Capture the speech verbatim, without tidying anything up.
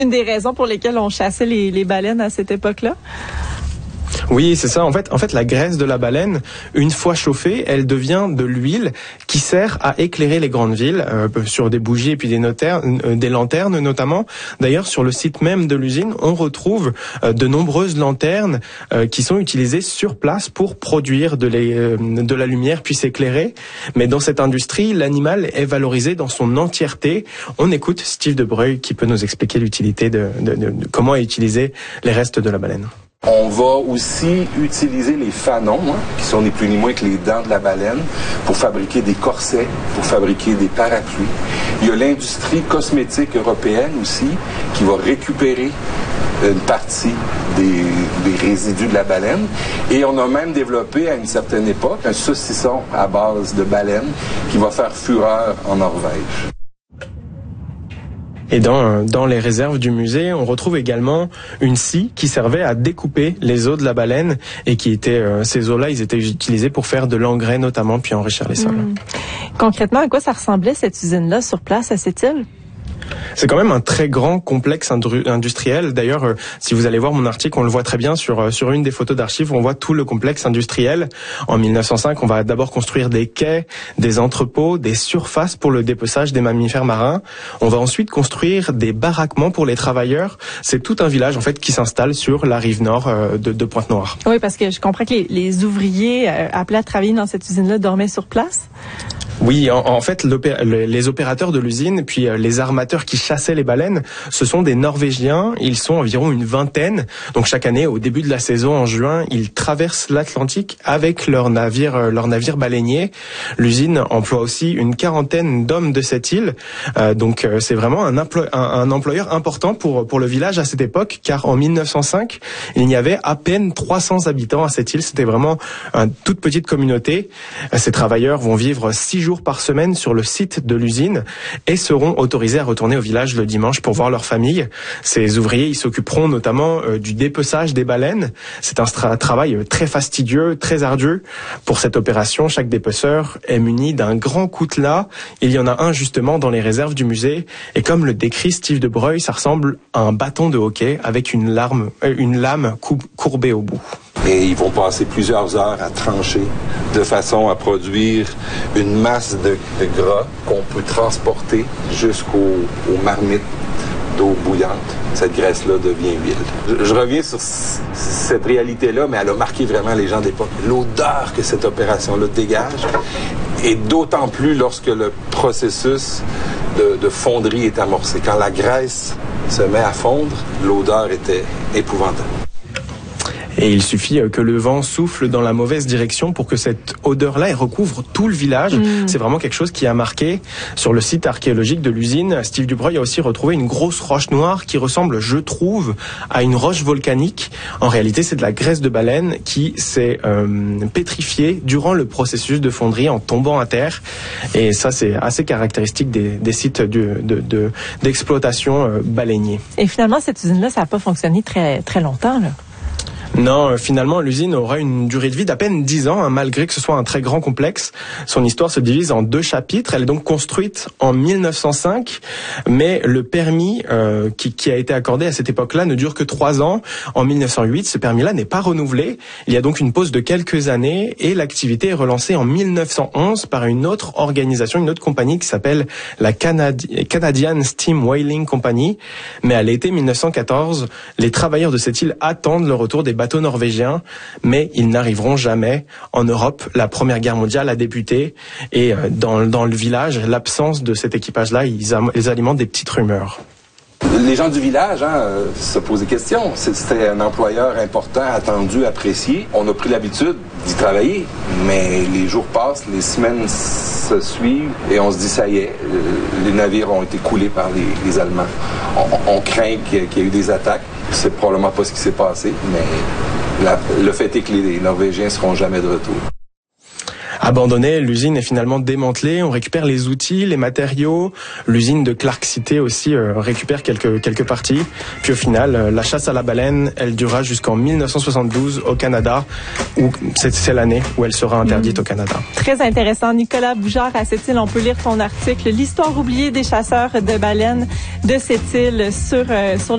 Une des raisons pour lesquelles on chassait les, les baleines à cette époque-là? Oui, c'est ça. En fait, en fait, la graisse de la baleine, une fois chauffée, elle devient de l'huile qui sert à éclairer les grandes villes euh, sur des bougies et puis des, notaires, euh, des lanternes notamment. D'ailleurs, sur le site même de l'usine, on retrouve euh, de nombreuses lanternes euh, qui sont utilisées sur place pour produire de, les, euh, de la lumière puis s'éclairer. Mais dans cette industrie, l'animal est valorisé dans son entièreté. On écoute Steve de Breuil qui peut nous expliquer l'utilité de, de, de, de comment utiliser les restes de la baleine. On va aussi utiliser les fanons, hein, qui sont ni plus ni moins que les dents de la baleine, pour fabriquer des corsets, pour fabriquer des parapluies. Il y a l'industrie cosmétique européenne aussi, qui va récupérer une partie des, des résidus de la baleine. Et on a même développé à une certaine époque un saucisson à base de baleine qui va faire fureur en Norvège. Et dans, dans les réserves du musée, on retrouve également une scie qui servait à découper les os de la baleine et qui étaient, euh, ces os-là, ils étaient utilisés pour faire de l'engrais notamment, puis enrichir les sols. Mmh. Concrètement, à quoi ça ressemblait cette usine-là sur place à cette île? C'est quand même un très grand complexe industriel. D'ailleurs, euh, si vous allez voir mon article, on le voit très bien sur euh, sur une des photos d'archives, on voit tout le complexe industriel. En mille neuf cent cinq, on va d'abord construire des quais, des entrepôts, des surfaces pour le dépeçage des mammifères marins. On va ensuite construire des baraquements pour les travailleurs. C'est tout un village en fait qui s'installe sur la rive nord euh, de, de Pointe-Noire. Oui, parce que je comprends que les, les ouvriers euh, appelés à travailler dans cette usine-là dormaient sur place. Oui, en, en fait, les opérateurs de l'usine, puis les armateurs qui chassaient les baleines, ce sont des Norvégiens. Ils sont environ une vingtaine. Donc chaque année, au début de la saison, en juin, ils traversent l'Atlantique avec leur navire, leur navire baleinier. L'usine emploie aussi une quarantaine d'hommes de cette île. Euh, donc c'est vraiment un, employ, un, un employeur important pour pour le village à cette époque, car en mille neuf cent cinq, il y avait à peine trois cents habitants à cette île. C'était vraiment une toute petite communauté. Ces travailleurs vont vivre six jours par semaine sur le site de l'usine et seront autorisés à retourner au village le dimanche pour voir leur famille. Ces ouvriers, ils s'occuperont notamment euh, du dépeçage des baleines. C'est un tra- travail très fastidieux, très ardu. Pour cette opération, chaque dépeceur est muni d'un grand coutelas. Il y en a un justement dans les réserves du musée. Et comme le décrit Steve de Breuil, ça ressemble à un bâton de hockey avec une, larme, euh, une lame cou- courbée au bout. Et ils vont passer plusieurs heures à trancher de façon à produire une masse de, de gras qu'on peut transporter jusqu'aux aux marmites d'eau bouillante. Cette graisse-là devient huile. Je, je reviens sur c- cette réalité-là, mais elle a marqué vraiment les gens d'époque. L'odeur que cette opération-là dégage, et d'autant plus lorsque le processus de, de fonderie est amorcé. Quand la graisse se met à fondre, l'odeur était épouvantable. Et il suffit que le vent souffle dans la mauvaise direction pour que cette odeur-là recouvre tout le village. Mmh. C'est vraiment quelque chose qui a marqué. Sur le site archéologique de l'usine, Steve Dubreuil a aussi retrouvé une grosse roche noire qui ressemble, je trouve, à une roche volcanique. En réalité, c'est de la graisse de baleine qui s'est euh, pétrifiée durant le processus de fonderie en tombant à terre. Et ça, c'est assez caractéristique des, des sites de, de, de, d'exploitation euh, baleinier. Et finalement, cette usine-là, ça n'a pas fonctionné très, très longtemps, là. Non, finalement, l'usine aura une durée de vie d'à peine dix ans, hein, malgré que ce soit un très grand complexe. Son histoire se divise en deux chapitres. Elle est donc construite en mille neuf cent cinq, mais le permis euh, qui, qui a été accordé à cette époque-là ne dure que trois ans. En mille neuf cent huit, ce permis-là n'est pas renouvelé. Il y a donc une pause de quelques années et l'activité est relancée en mille neuf cent onze par une autre organisation, une autre compagnie qui s'appelle la Canadi- Canadian Steam Whaling Company. Mais à l'été mille neuf cent quatorze, les travailleurs de cette île attendent le retour des bateaux norvégiens, mais ils n'arriveront jamais. En Europe, la Première Guerre mondiale a débuté et dans, dans le village, l'absence de cet équipage-là, ils, am- ils alimentent des petites rumeurs. Les gens du village hein, se posent des questions. C'était un employeur important, attendu, apprécié. On a pris l'habitude d'y travailler, mais les jours passent, les semaines se suivent et on se dit ça y est, les navires ont été coulés par les, les Allemands. On, on craint qu'il y, ait, qu'il y ait eu des attaques. C'est probablement pas ce qui s'est passé, mais la, le fait est que les Norvégiens seront jamais de retour. Abandonnée, l'usine est finalement démantelée. On récupère les outils, les matériaux. L'usine de Clark City aussi euh, récupère quelques quelques parties. Puis au final, euh, la chasse à la baleine, elle durera jusqu'en mille neuf cent soixante-douze au Canada, où c'est, c'est l'année où elle sera interdite mmh. au Canada. Très intéressant. Nicolas Bougère à cette île, on peut lire ton article, l'histoire oubliée des chasseurs de baleines de cette île sur euh, sur